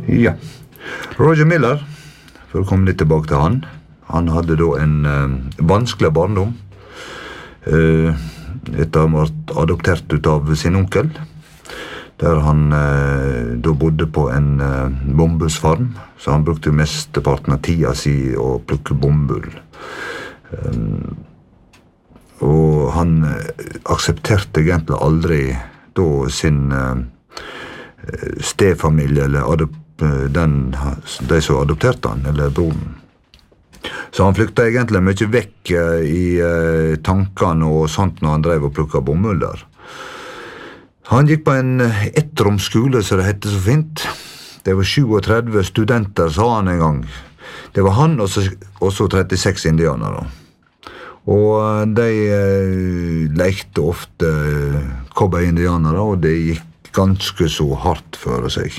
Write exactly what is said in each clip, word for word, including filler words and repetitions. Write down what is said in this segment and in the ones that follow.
Ja. Roger Miller, for å komme litt tilbake til han, han hadde da en eh, vanskelig barndom. Eh, etter han var adoptert ut av sin onkel, der han eh, da bodde på en eh, bombusfarm, så han brukte mesteparten av tida si å plukke bombull. Um, og han eh, aksepterte egentlig aldri da sin eh, stefamilie, eller adop, den, de som adopterte han, eller broren. Så han flykta egentlig mye vekk eh, i eh, tankene og sånt når han drev og plukket bomull der. Han gikk på en ettromskole, så det hette så fint. Det var tjuetre studenter, sa han en gang. Det var han og så, og så trettiseks indianere. Og de eh, lekte ofte cowboy-indianere, og det gikk ganske så hardt for seg.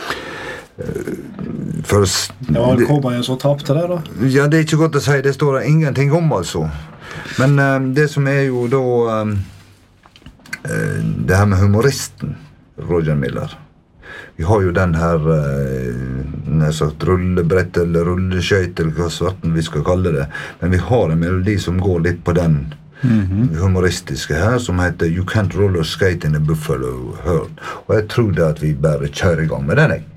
For, det var cowboyen som tapte det da? Ja, det er ikke godt å si, det står det ingenting om altså. Men eh, det som er jo da eh, det her med humoristen Roger Miller. Vi har jo den her eh, sagt, rullebrett eller rulleskøyt eller hva svarten vi skal kalle det, men vi har en melodi som går litt på den mm-hmm. humoristiske her, som heter You Can't Roller Skate in a Buffalo Herd, og jeg tror det at vi bare kjører i gang med den, jeg.